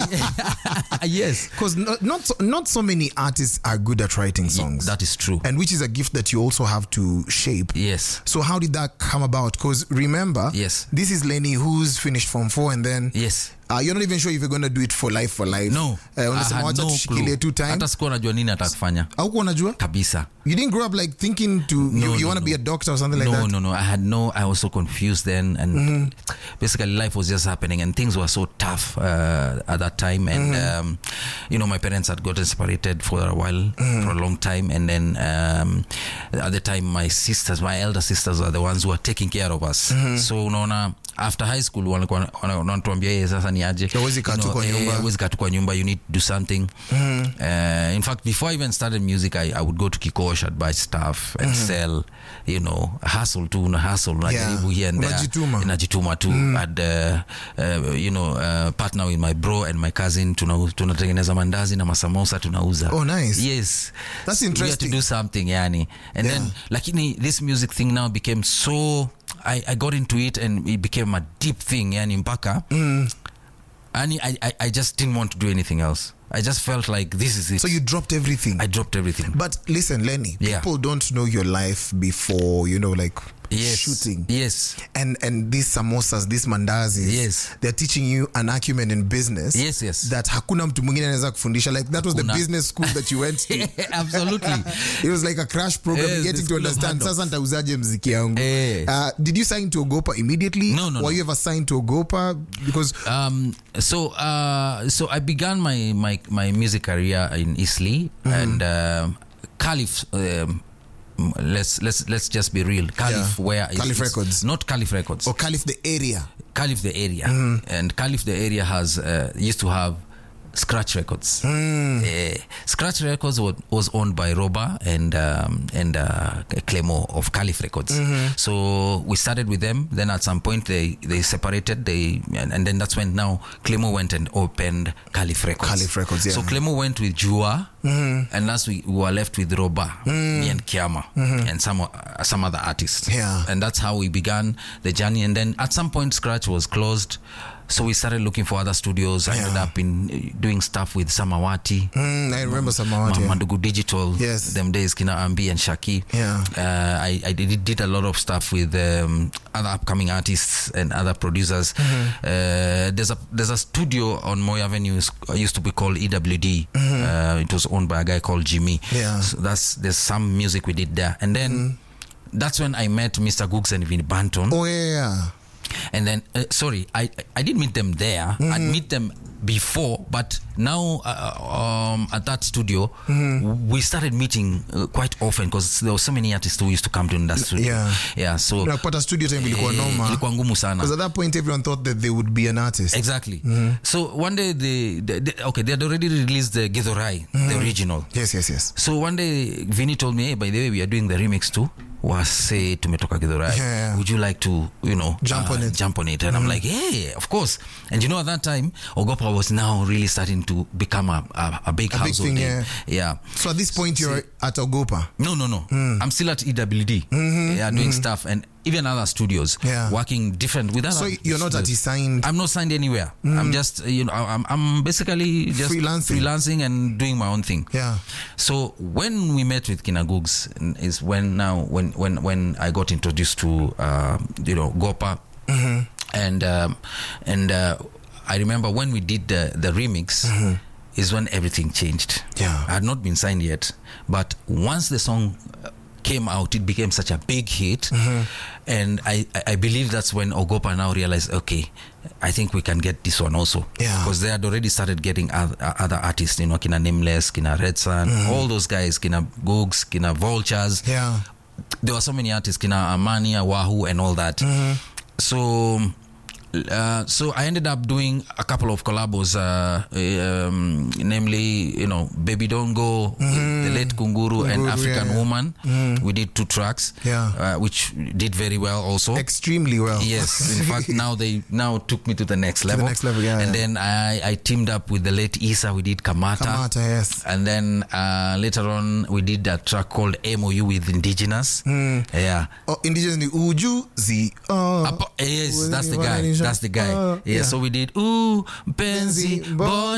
Yes. Because not so many artists are good at writing songs. That is true. And which is a gift that you also have to shape. Yes. So how did that come about? Because remember, yes, this is Lenny who's finished Form 4 and then yes, you're not even sure if you're going to do it for life. No. I had no clue. 2 times. Hata sikuwa najua nini atakufanya. Haukuwa unajua? Kabisa. You didn't grow up like thinking you want to be a doctor or something like that? No. I was so confused then, and basically life was just happening and things were so tough at that time, and my parents had gotten separated for a while, for a long time, and then at the time my elder sisters are the ones who are taking care of us. So unaona, after high school wanatuambia sasa ni aje, huwezi kaa tu kwa nyumba, you need to do something. In fact, before I even started music, I would go to Kikosh, I'd buy stuff and sell, hustle najaribu here and there, najituma tu. I'd partner with my bro and my cousin, tunatengeneza mandazi na masamosa tunauza. Oh, nice. Yes, that's interesting. We had to do something, yani. And then lakini this music thing now became so, I got into it and it became a deep thing, yani mpaka and I just didn't want to do anything else. I just felt like this is it. So you dropped everything? I dropped everything. But listen, Lenny, people don't know your life before, shooting. Yes. And these samosas, these mandazis, yes, they're teaching you an acumen in business. Yes. That hakuna mtu mwingine anaweza kufundisha. Like that was the business school that you went to. Absolutely. It was like a crash program, getting to understand sasa nitauzaje muziki yangu. Did you sign to Ogopa immediately? No. Were you ever signed to Ogopa? Because so I began my music career in Eastleigh, and Caliph, let's just be real. Caliph, Caliph Records, not Caliph Records, or Caliph the area. Caliph the area, and Caliph the area has used to have Scratch Records. Scratch Records was owned by Roba and Clemo of Caliph Records. So we started with them. Then at some point they separated. And then that's when now Clemo went and opened Caliph Records. Caliph Records, yeah. So Clemo went with Jua, and last we were left with Roba, me and Kiama, and some other artists. Yeah. And that's how we began the journey. And then at some point Scratch was closed. So we started looking for other studios. I ended up in doing stuff with Samawati. I remember Samawati. Mandugu Digital. Yes. Them days, Kina Ambi and Shaki. Yeah. I did a lot of stuff with other upcoming artists and other producers. There's a studio on Moy Avenue. Used to be called EWD. It was owned by a guy called Jimmy. Yeah. So there's some music we did there. And then that's when I met Mr. Googs and Vinny Banton. Oh, yeah. And then, I did meet them there. I'd meet them before, but now at that studio, we started meeting quite often because there were so many artists who used to come to that studio. Yeah. So a studio time ilikuwa noma. Ilikuwa ngumu sana. Because at that point, everyone thought that they would be an artist. Exactly. So one day they had already released the Githurai, the original. Yes. So one day Vinny told me, hey, by the way, we are doing the remix too. Wase tumetoka Githurai. Yeah. Would you like to, jump on it? And I'm like, hey, of course. And at that time, Ogopa was now really starting to become a big household thing. Yeah. So at this point, you're at Ogopa? No. I'm still at EWD. Doing stuff and even other studios. Working different with other. So you're not at signed? I'm not signed anywhere. I'm just, I'm basically just freelancing and doing my own thing. Yeah. So when we met with Kina Googs is when I got introduced to Gopa, and I remember when we did the remix is when everything changed. Yeah. I had not been signed yet, but once the song came out, it became such a big hit, and I believe that's when Ogopa now realized, okay, I think we can get this one also, because they had already started getting other artists, Kina Nameless, Kina Red Sun, all those guys, Kina Googs, Kina Vultures. Yeah, there were so many artists, Kina Amani, Wahoo, and all that. So I ended up doing a couple of collabos, namely, Baby Don't Go, The Late Kunguru, and African Woman. We did 2 tracks, which did very well also. Extremely well. Yes. In fact, they took me to the next level. And then I teamed up with the late Isa. We did Kamata, yes. And then later on, we did a track called MOU with Indigenous. Yeah. Oh, Indigenous ni Ujuzi. Yes, that's the guy. So we did Ooh Penzi Bon